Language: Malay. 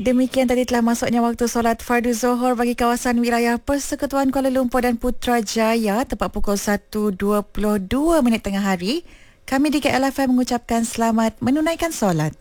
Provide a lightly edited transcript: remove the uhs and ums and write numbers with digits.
Demikian tadi telah masuknya waktu solat fardu Zohor bagi kawasan wilayah Persekutuan Kuala Lumpur dan Putrajaya tepat pukul 1.22 tengah hari. Kami di KLFM mengucapkan selamat menunaikan solat.